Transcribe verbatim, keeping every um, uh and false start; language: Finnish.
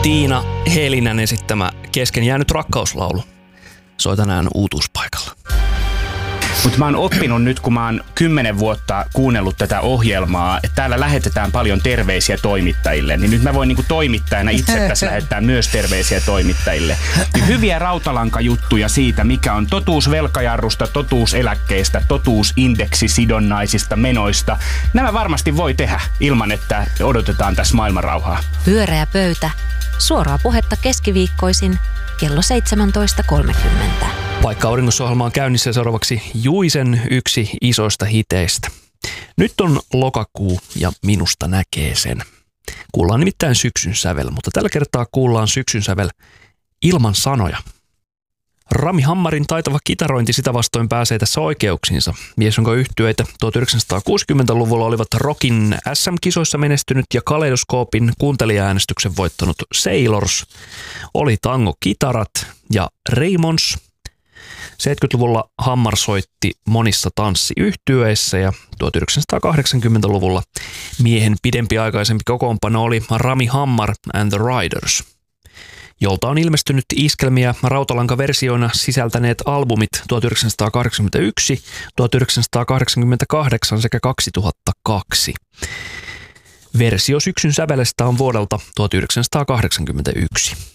Tiina Helinän esittämä kesken jäänyt rakkauslaulu soi tänään uutuuspaikalla. Mutta mä oon oppinut nyt, kun mä oon kymmenen vuotta kuunnellut tätä ohjelmaa, että täällä lähetetään paljon terveisiä toimittajille, niin nyt mä voin niinku toimittajana itse tässä lähettää myös terveisiä toimittajille. Niin hyviä rautalankajuttuja siitä, mikä on totuus velkajarrusta, totuus eläkkeistä, totuus indeksisidonnaisista menoista. Nämä varmasti voi tehdä ilman, että odotetaan tässä maailmanrauhaa. Pyöreä pöytä. Suoraa puhetta keskiviikkoisin kello seitsemäntoista kolmekymmentä. Vaikka auringossa-ohjelma on käynnissä, seuraavaksi Juisen yksi isoista hiteistä. Nyt on lokakuu ja minusta näkee sen. Kuullaan nimittäin syksyn sävel, mutta tällä kertaa kuullaan syksyn sävel ilman sanoja. Rami Hammarin taitava kitarointi sitä vastoin pääsee tässä oikeuksiinsa. Mies, jonka yhtyeitä tuhatyhdeksänsataakuusikymmentäluvulla olivat rockin äs äm-kisoissa menestynyt ja Kaleidoskoopin kuuntelijaäänestyksen voittanut Sailors, oli tango-kitarat ja Raymons. seitsemänkymmentäluvulla Hammar soitti monissa tanssiyhtyeissä ja tuhatyhdeksänsataakahdeksankymmentäluvulla miehen pidempiaikaisempi kokoonpano oli Rami Hammar and the Riders, jolta on ilmestynyt iskelmiä rautalankaversioina sisältäneet albumit tuhatyhdeksänsataakahdeksankymmentäyksi, tuhatyhdeksänsataakahdeksankymmentäkahdeksan sekä kaksituhattakaksi. Versio syksyn sävelestä on vuodelta tuhatyhdeksänsataakahdeksankymmentäyksi.